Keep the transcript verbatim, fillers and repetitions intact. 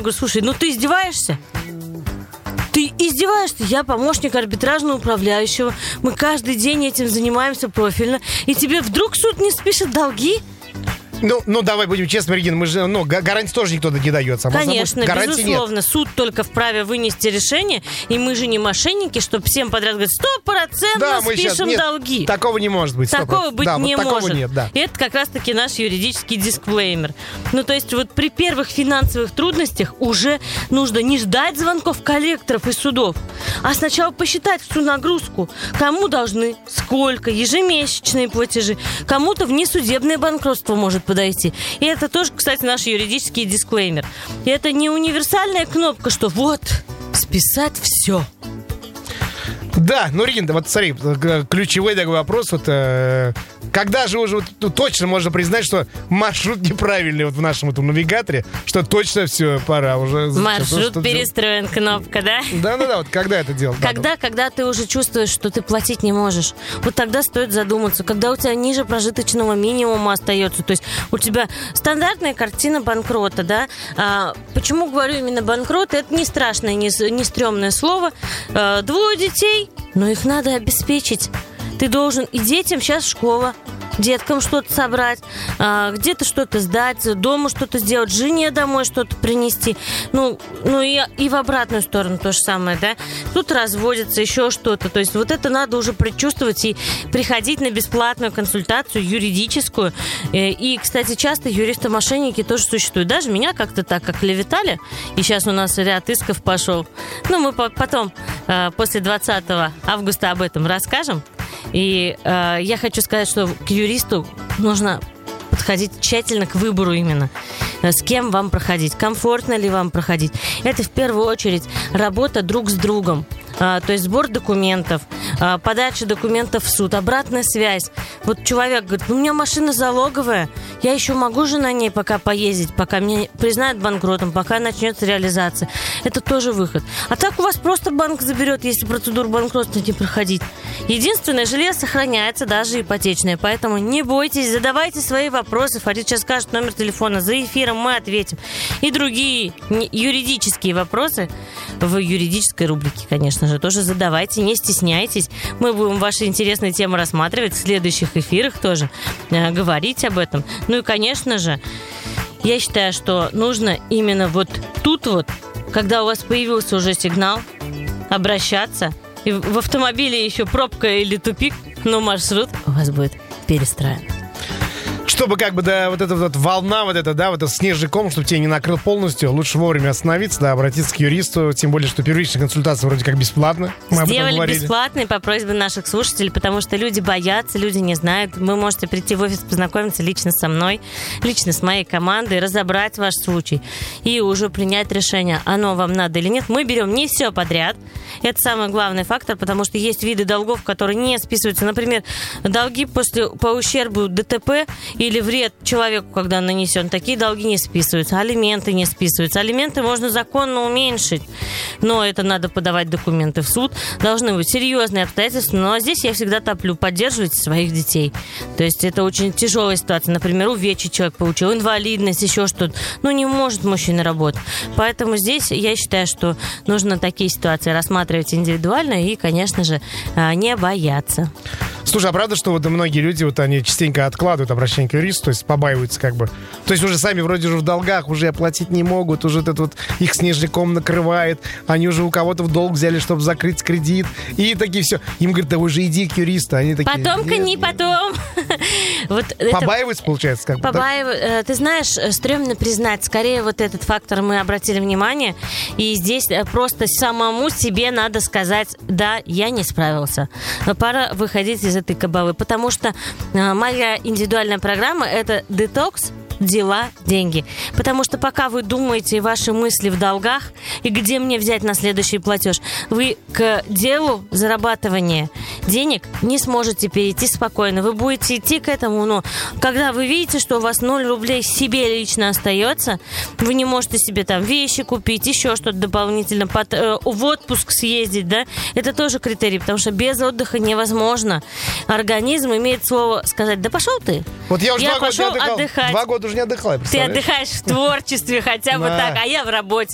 говорю, слушай, ну ты издеваешься? Ты издеваешься? Я помощник арбитражного управляющего. Мы каждый день этим занимаемся профильно. И тебе вдруг суд не спишет долги? Ну, ну, давай будем честны, Регина, мы же, ну, гарантии тоже никто не дает. Само Конечно, собой, безусловно. Нет. Суд только вправе вынести решение, и мы же не мошенники, чтобы всем подряд говорить, сто процентов да, мы спишем сейчас, нет, долги. Такого не может быть. сто процентов. Такого быть да, не вот может. Такого нет, да. И это как раз-таки наш юридический дисклеймер. Ну, то есть вот при первых финансовых трудностях уже нужно не ждать звонков коллекторов и судов, а сначала посчитать всю нагрузку. Кому должны, сколько, ежемесячные платежи, кому-то внесудебное банкротство может подойти. И это тоже, кстати, наш юридический дисклеймер. И это не универсальная кнопка, что вот, списать все. Да, ну, Регина, вот смотри, ключевой такой вопрос, вот, э, когда же уже вот, точно можно признать, что маршрут неправильный вот в нашем этом навигаторе, что точно все, пора уже... Маршрут что, перестроен, кнопка, да? Да-да-да, вот когда это делать? Когда, да, когда ты уже чувствуешь, что ты платить не можешь, вот тогда стоит задуматься, когда у тебя ниже прожиточного минимума остается, то есть у тебя стандартная картина банкрота, да? А, почему говорю именно банкрот? Это не страшное, не, не стрёмное слово. А, двое детей, но их надо обеспечить. Ты должен и детям сейчас школа, деткам что-то собрать, а, где-то что-то сдать, дома что-то сделать, жене домой что-то принести. Ну, ну и, и в обратную сторону то же самое, да. Тут разводится, еще что-то. То есть вот это надо уже предчувствовать и приходить на бесплатную консультацию юридическую. И, кстати, часто юристы-мошенники тоже существуют. Даже меня как-то так, как клеветали, и сейчас у нас ряд исков пошел. Ну, мы потом, после двадцатого августа об этом расскажем. И э, я хочу сказать, что к юристу нужно подходить тщательно к выбору именно. С кем вам проходить, комфортно ли вам проходить. Это в первую очередь работа друг с другом. А, то есть сбор документов, а, подача документов в суд, обратная связь. Вот человек говорит, ну, у меня машина залоговая, я еще могу же на ней пока поездить, пока меня признают банкротом, пока начнется реализация. Это тоже выход. А так у вас просто банк заберет, если процедуру банкротства не проходить. Единственное, жилье сохраняется, даже ипотечное, поэтому не бойтесь, задавайте свои вопросы. Фарид сейчас скажет номер телефона, за эфиром мы ответим. И другие юридические вопросы в юридической рубрике, конечно же, тоже задавайте, не стесняйтесь. Мы будем ваши интересные темы рассматривать в следующих эфирах тоже, э, говорить об этом. Ну и, конечно же, я считаю, что нужно именно вот тут вот, когда у вас появился уже сигнал, обращаться. И в автомобиле еще пробка или тупик, но маршрут у вас будет перестроен. Чтобы как бы, да, вот эта вот волна, вот эта, да, вот этот снежный ком, чтобы тебя не накрыл полностью, лучше вовремя остановиться, да, обратиться к юристу, тем более, что первичная консультация вроде как бесплатна. Сделали бесплатной по просьбе наших слушателей, потому что люди боятся, люди не знают. Вы можете прийти в офис, познакомиться лично со мной, лично с моей командой, разобрать ваш случай и уже принять решение, оно вам надо или нет. Мы берем не все подряд. Это самый главный фактор, потому что есть виды долгов, которые не списываются. Например, долги после, по ущербу ДТП или вред человеку, когда нанесен. Такие долги не списываются. Алименты не списываются. Алименты можно законно уменьшить, но это надо подавать документы в суд. Должны быть серьезные обстоятельства. Но здесь я всегда топлю. Поддерживайте своих детей. То есть это очень тяжелая ситуация. Например, увечье человек получил, инвалидность, еще что-то. Ну, не может мужчина работать. Поэтому здесь я считаю, что нужно такие ситуации рассматривать индивидуально и, конечно же, не бояться. Слушай, а правда, что вот многие люди, вот они частенько откладывают обращение к юристу, то есть побаиваются как бы. То есть уже сами вроде же в долгах, уже оплатить не могут, уже этот вот их снежником накрывает, они уже у кого-то в долг взяли, чтобы закрыть кредит, и такие все. Им говорят, да уже иди к юристу, они такие... Потом-ка не потом. Побаиваются, получается, как бы. Побаиваются. Ты знаешь, стрёмно признать, скорее вот этот фактор мы обратили внимание, и здесь просто самому себе надо сказать, да, я не справился. Пора выходить из этой кабалы, потому что моя индивидуальная программа — это детокс, дела, деньги. Потому что пока вы думаете, ваши мысли в долгах, и где мне взять на следующий платеж, вы к делу зарабатывания денег не сможете перейти спокойно. Вы будете идти к этому, но когда вы видите, что у вас ноль рублей себе лично остается, вы не можете себе там вещи купить, еще что-то дополнительно, под, э, в отпуск съездить, да, это тоже критерий, потому что без отдыха невозможно. Организм имеет слово сказать, да пошел ты. Вот я уже я два года пошел отдыхал. отдыхать. Два года уже не отдыхала, Ты отдыхаешь в творчестве хотя бы Да. так, а я в работе.